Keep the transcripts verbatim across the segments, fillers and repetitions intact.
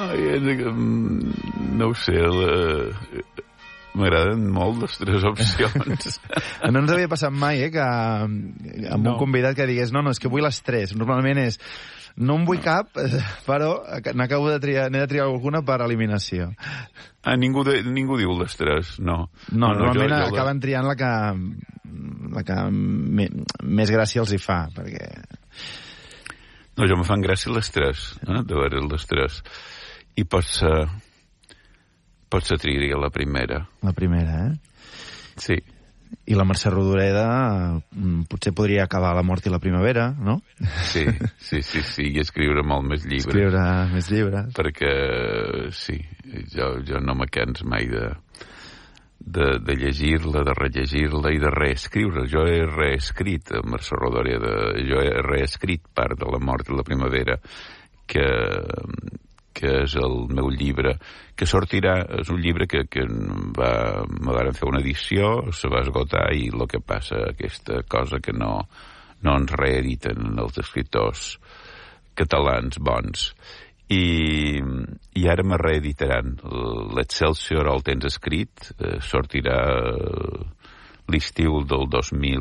no ho sé, la... m'agraden molt les tres opcions. No ens havia passat mai, eh, que amb No. un convidat que digués no, no, és que vull les tres. Normalment és, no en vull cap, però n'acabo de triar, n'he de triar alguna per eliminació. Ah, ningú, de, ningú diu les tres, no. No, no normalment jo, jo acaben triant la que, la que me, més gràcia els hi fa, perquè... No, jo me fan gràcia les tres, eh, de veure les tres. I potser... potser triaria la primera. La primera, eh? Sí. I la Mercè Rodoreda potser podria acabar La mort i la primavera, no? Sí, sí, sí, sí, i escriure molt més llibres. Escriure més llibres. Perquè, sí, jo, jo no me cans mai de, de, de llegir-la, de rellegir-la i de reescriure. Jo he reescrit, Mercè Rodoreda, jo he reescrit part de La mort i la primavera, que... que és el meu llibre, que sortirà, és un llibre que, que va, me van fer una edició, se va esgotar i el que passa, aquesta cosa que no, no ens reediten els escriptors catalans bons. I, i ara me reeditaran. L'Excelsior el tens escrit, eh, sortirà l'estiu del dos mil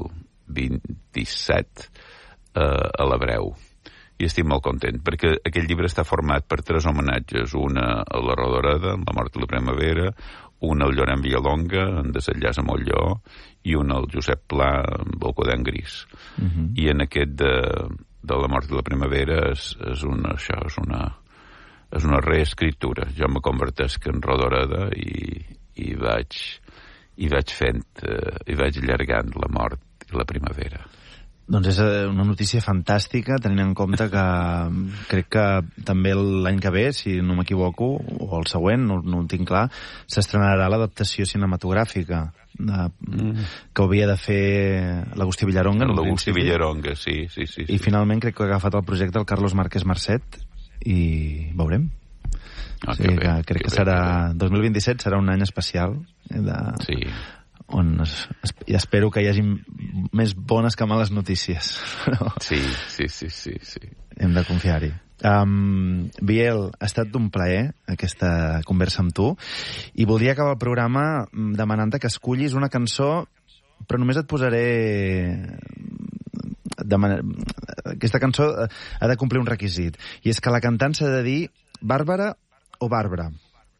vint-i-set eh, a l'Hebreu. I estic molt content, perquè aquell llibre està format per tres homenatges, una a la Rodoreda, en La mort i la primavera, una al Llorenç Villalonga, en Desenllaç a Montlló, i una al Josep Pla, en El quadern gris. Uh -huh. I en aquest de, de La mort i la primavera és, és una, això, és una, és una reescriptura. Jo me convertesc en Rodoreda i, i vaig, i vaig fent, eh, i vaig allargant La mort i la primavera. Doncs és una notícia fantàstica, tenint en compte que crec que també l'any que ve, si no m'equivoco, o el següent, no, no ho tinc clar, s'estrenarà l'adaptació cinematogràfica de, mm. que havia de fer l'Agustí Villaronga. L'Agustí Villaronga, sí, sí, sí. I sí. finalment crec que ha agafat el projecte el Carlos Márquez Marcet i veurem. Ah, o sigui bé, que crec que, que serà... dos mil vint-i-set serà un any especial de... Sí. on es, es, i espero que hi hagi més bones que males notícies. Però sí, sí, sí, sí, sí. Hem de confiar-hi. Um, Biel, ha estat d'un plaer aquesta conversa amb tu i voldria acabar el programa demanant-te que escollis una cançó, però només et posaré... Demana... Aquesta cançó ha de complir un requisit, i és que la cantant s'ha de dir Bàrbara o Bàrbara.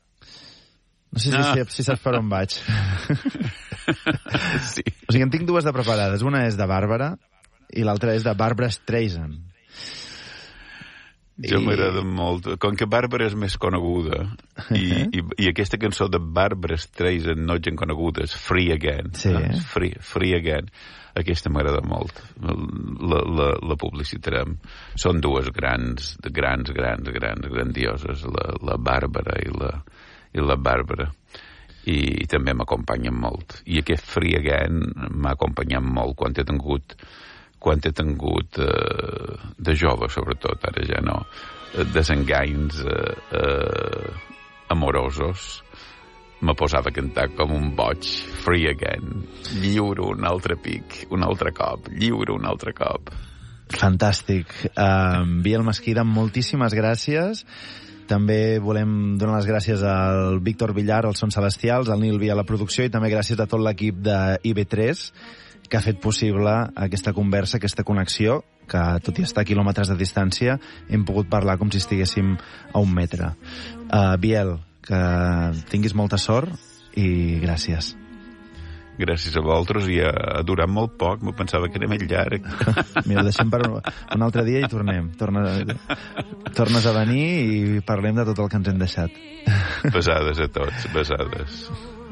No sé si, ah. si, si saps per on vaig. Sí. O sigui, en tinc dues de preparades. Una és de Bàrbara i l'altra és de Barbra Streisand. Jo I... m'agrada molt. Com que Bàrbara és més coneguda i, i, i aquesta cançó de Barbra Streisand no gent coneguda és Free Again. Sí. No? Free, Free Again. Aquesta m'agrada molt. La, la, la publicitarem. Són dues grans, grans, grans, grans, grandioses, la, la Bàrbara i la... i la Bàrbara, i, i també m'acompanyen molt. I aquest Free Again m'ha acompanyat molt quan he tingut, quan he tingut eh, de jove, sobretot, ara ja no, desenganys eh, eh, amorosos. Me posava a cantar com un boig. Free Again. Lliure un altre pic, un altre cop. Lliure un altre cop. Fantàstic. Uh, Biel Mesquida, moltíssimes gràcies. També volem donar les gràcies al Víctor Villar, als Sons Celestials, al Nil Via a la producció, i també gràcies a tot l'equip de I B tres que ha fet possible aquesta conversa, aquesta connexió, que tot i estar a quilòmetres de distància hem pogut parlar com si estiguéssim a un metre. Uh, Biel, que tinguis molta sort i gràcies. Gràcies a vosaltres, i ha, ha durat molt poc, me pensava que era més llarg. Mira, ho deixem per un altre dia i tornem. Tornes, tornes a venir i parlem de tot el que ens hem deixat. Besades a tots, besades.